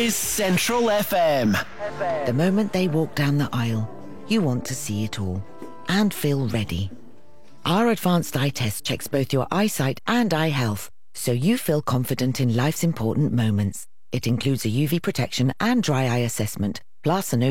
is Central FM. The moment they walk down the aisle, you want to see it all and feel ready. Our advanced eye test checks both your eyesight and eye health, so you feel confident in life's important moments. It includes a UV protection and dry eye assessment, plus an